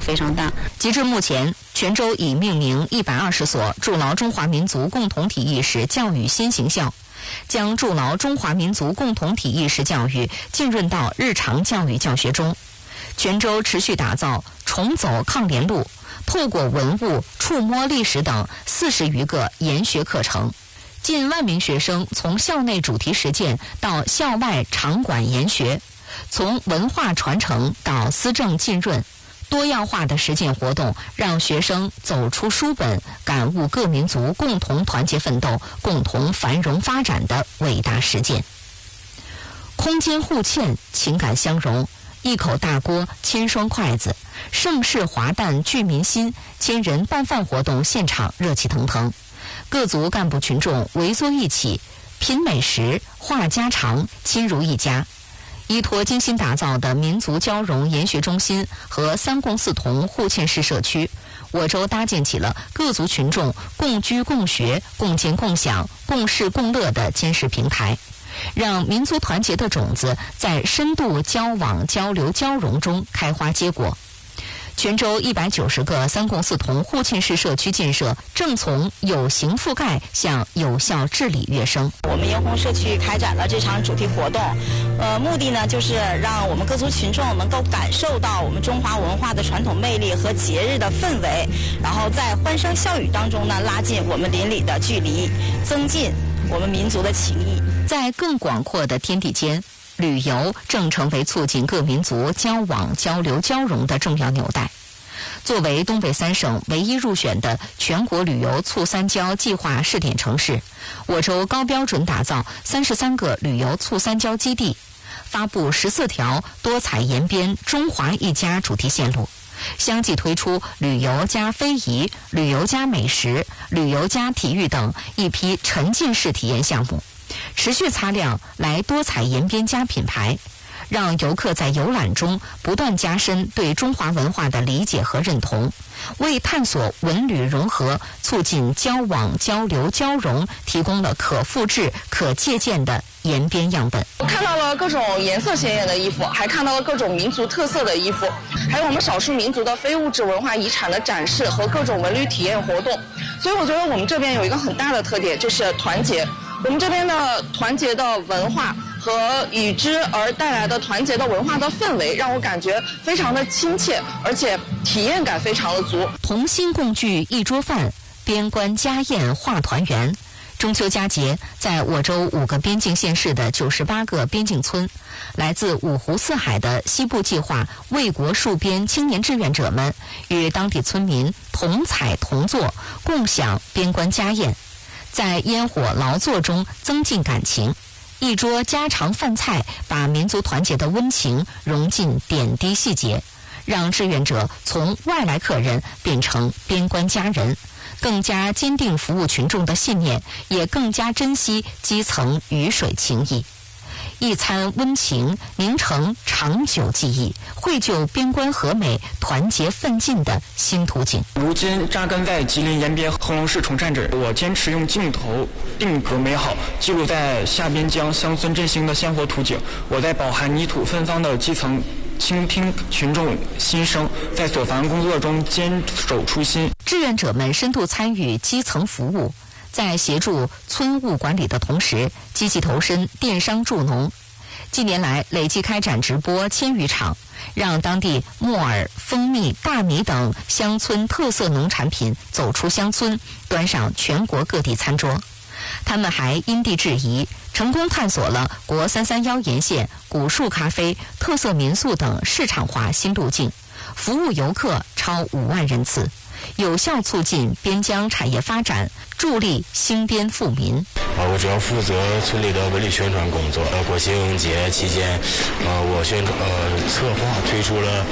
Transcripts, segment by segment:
非常大。 截至目前，泉州已命名120所筑牢中华民族共同体意识教育新型校，将筑牢中华民族共同体意识教育浸润到日常教育教学中。泉州持续打造重走抗联路，透过文物、触摸历史等40余个研学课程，近万名学生从校内主题实践到校外场馆研学，从文化传承到思政浸润，多样化的实践活动让学生走出书本，感悟各民族共同团结奋斗、共同繁荣发展的伟大实践。空间互嵌，情感相融，一口大锅，千双筷子，盛世华诞聚民心，千人拌饭活动现场热气腾腾，各族干部群众围坐一起，品美食，话家常，亲如一家。依托精心打造的民族交融研学中心和3共4同互嵌式社区，我州搭建起了各族群众共居共学、共建共享、共事共乐的坚实平台，让民族团结的种子在深度交往、交流、交融中开花结果。泉州190个3共4同互嵌式社区建设正从有形覆盖向有效治理跃升。 我们烟红社区开展了这场主题活动，目的呢就是让我们各族群众能够感受到我们中华文化的传统魅力和节日的氛围，然后在欢声笑语当中呢拉近我们邻里的距离，增进我们民族的情谊。 在更广阔的天地间，旅游正成为促进各民族交往、交流、交融的重要纽带。作为东北3省唯一入选的全国旅游促3交计划试点城市，我州高标准打造33个旅游促3交基地，发布14条多彩延边中华一家主题线路，相继推出旅游加非遗、旅游加美食、旅游加体育等一批沉浸式体验项目，持续擦亮来多彩延边加品牌，让游客在游览中不断加深对中华文化的理解和认同，为探索文旅融合、促进交往、交流、交融提供了可复制、可借鉴的延边样本。 我看到了各种颜色鲜艳的衣服，还看到了各种民族特色的衣服，还有我们少数民族的非物质文化遗产的展示和各种文旅体验活动。所以我觉得我们这边有一个很大的特点，就是团结。我们这边的团结的文化和与之而带来的团结的文化的氛围，让我感觉非常的亲切，而且体验感非常的足。 同心共聚一桌饭，边关家宴话团圆。中秋佳节，在我州5个边境县市的98个边境村，来自5湖4海的西部计划卫国戍边青年志愿者们与当地村民同采同坐，共享边关家宴，在烟火劳作中增进感情。一桌家常饭菜把民族团结的温情融进点滴细节，让志愿者从外来客人变成边关家人，更加坚定服务群众的信念，也更加珍惜基层鱼水情谊。一餐温情凝成长久记忆，绘就边关和美、团结奋进的新图景。 如今扎根在吉林延边贺龙市崇善镇，我坚持用镜头定格美好，记录在下边疆乡村振兴的鲜活图景。我在饱含泥土芬芳的基层倾听群众心声，在所烦工作中坚守初心。 志愿者们深度参与基层服务，在协助村务管理的同时，积极投身电商助农。近年来，累计开展直播1000余场，让当地木耳、蜂蜜、大米等乡村特色农产品走出乡村，端上全国各地餐桌。他们还因地制宜，成功探索了国331沿线古树咖啡、特色民宿等市场化新路径，服务游客超5万人次，有效促进边疆产业发展，助力兴边富民。 我主要负责村里的文旅宣传工作。国庆节期间，我策划推出了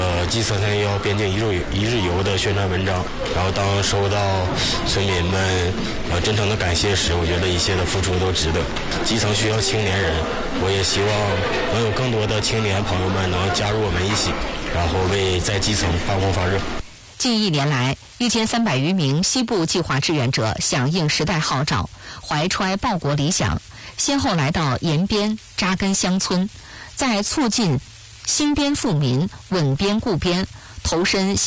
G331边境一日游的宣传文章。然后当收到村民们真诚的感谢时，我觉得一切的付出都值得。基层需要青年人，我也希望能有更多的青年朋友们能加入我们一起，然后为在基层发光发热。 近1年来，1300余名西部计划志愿者响应时代号召，怀揣报国理想，先后来到延边扎根乡村，在促进兴边富民、稳边固边、投身